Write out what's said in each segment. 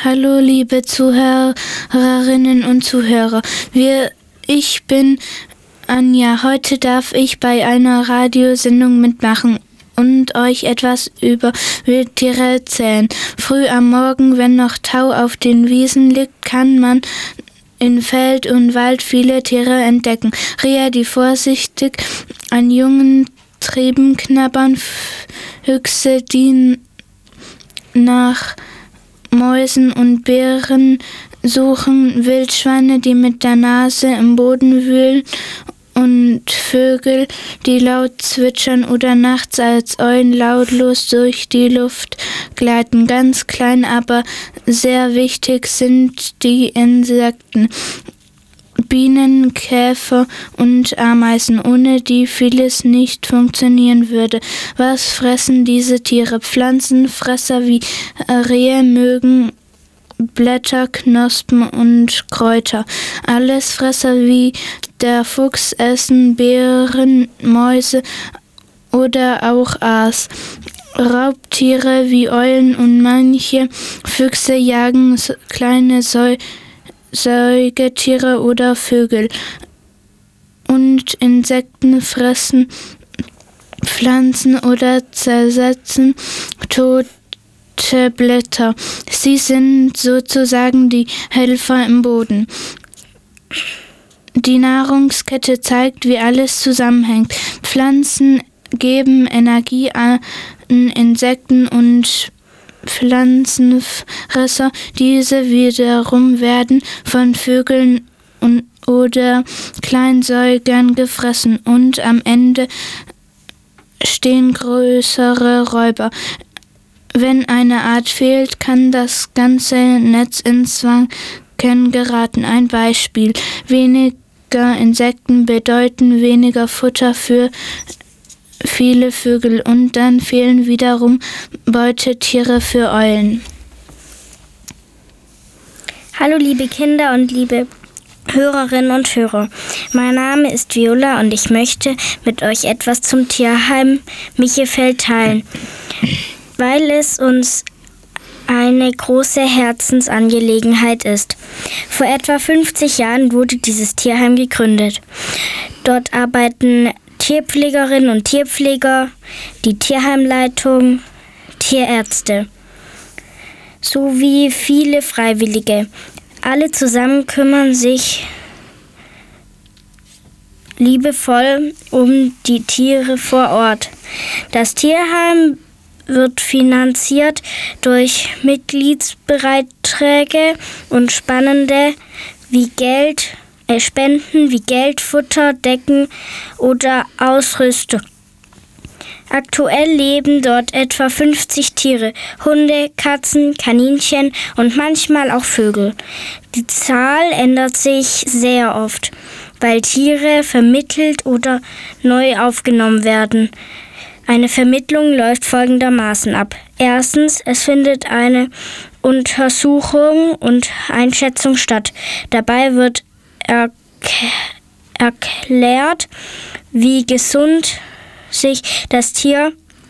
Hallo liebe Zuhörerinnen und Zuhörer. Ich bin Anja. Heute darf ich bei einer Radiosendung mitmachen und euch etwas über Wildtiere erzählen. Früh am Morgen, wenn noch Tau auf den Wiesen liegt, kann man in Feld und Wald viele Tiere entdecken. Rehe, die vorsichtig an jungen Trieben knabbern, Füchse, die nach Mäusen und Bären suchen, Wildschweine, die mit der Nase im Boden wühlen und Vögel, die laut zwitschern oder nachts als Eulen lautlos durch die Luft gleiten. Ganz klein, aber sehr wichtig sind die Insekten. Bienen, Käfer und Ameisen, ohne die vieles nicht funktionieren würde. Was fressen diese Tiere? Pflanzenfresser wie Rehe mögen Blätter, Knospen und Kräuter. Allesfresser wie der Fuchs essen Beeren, Mäuse oder auch Aas. Raubtiere wie Eulen und manche Füchse jagen kleine Säugetiere oder Vögel. Und Insekten fressen Pflanzen oder zersetzen tote Blätter. Sie sind sozusagen die Helfer im Boden. Die Nahrungskette zeigt, wie alles zusammenhängt. Pflanzen geben Energie an Insekten und Pflanzenfresser. Diese wiederum werden von Vögeln oder Kleinsäugern gefressen und am Ende stehen größere Räuber. Wenn eine Art fehlt, kann das ganze Netz ins Wanken geraten. Ein Beispiel: Weniger Insekten bedeuten weniger Futter für viele Vögel und dann fehlen wiederum Beutetiere für Eulen. Hallo liebe Kinder und liebe Hörerinnen und Hörer. Mein Name ist Viola und ich möchte mit euch etwas zum Tierheim Michefeld teilen, weil es uns eine große Herzensangelegenheit ist. Vor etwa 50 Jahren wurde dieses Tierheim gegründet. Dort arbeiten Tierpflegerinnen und Tierpfleger, die Tierheimleitung, Tierärzte sowie viele Freiwillige. Alle zusammen kümmern sich liebevoll um die Tiere vor Ort. Das Tierheim wird finanziert durch Mitgliedsbeiträge und Spenden wie Geld, Futter, Decken oder Ausrüstung. Aktuell leben dort etwa 50 Tiere, Hunde, Katzen, Kaninchen und manchmal auch Vögel. Die Zahl ändert sich sehr oft, weil Tiere vermittelt oder neu aufgenommen werden. Eine Vermittlung läuft folgendermaßen ab. Erstens, es findet eine Untersuchung und Einschätzung statt. Dabei wird erklärt, wie gesund ist das Tier,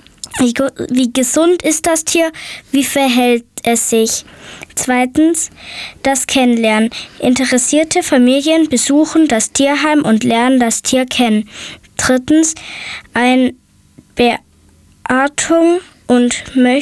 wie verhält es sich. Zweitens, das Kennenlernen. Interessierte Familien besuchen das Tierheim und lernen das Tier kennen. Drittens, eine Beatmung und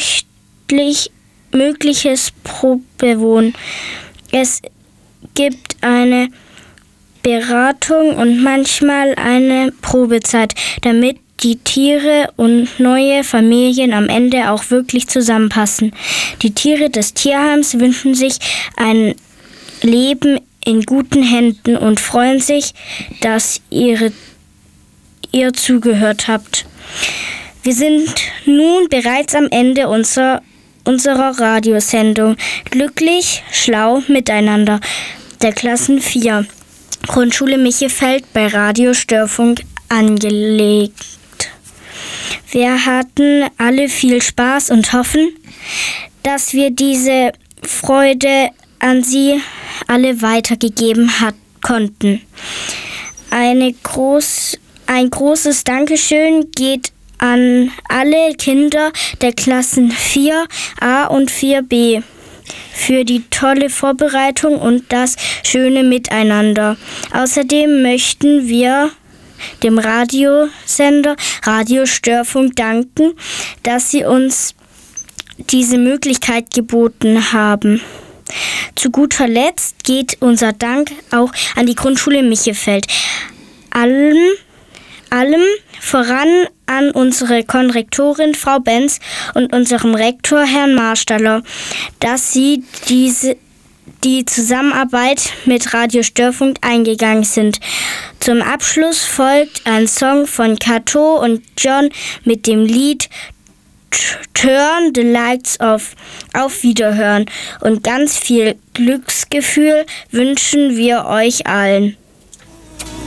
mögliches Probewohnen. Es gibt eine Beratung und manchmal eine Probezeit, damit die Tiere und neue Familien am Ende auch wirklich zusammenpassen. Die Tiere des Tierheims wünschen sich ein Leben in guten Händen und freuen sich, dass ihr zugehört habt. Wir sind nun bereits am Ende unserer Radiosendung Glücklich, schlau, miteinander der Klassen 4. Grundschule Michefeld bei Radio Störfunk angelegt. Wir hatten alle viel Spaß und hoffen, dass wir diese Freude an Sie alle weitergegeben konnten. Ein großes Dankeschön geht an alle Kinder der Klassen 4a und 4b. für die tolle Vorbereitung und das schöne Miteinander. Außerdem möchten wir dem Radiosender Radio Störfunk danken, dass sie uns diese Möglichkeit geboten haben. Zu guter Letzt geht unser Dank auch an die Grundschule Michefeld. Allem voran an unsere Konrektorin Frau Benz und unserem Rektor Herrn Marstaller, dass sie die Zusammenarbeit mit Radio Störfunk eingegangen sind. Zum Abschluss folgt ein Song von Kato und John mit dem Lied Turn the Lights Off. Auf Wiederhören und ganz viel Glücksgefühl wünschen wir euch allen.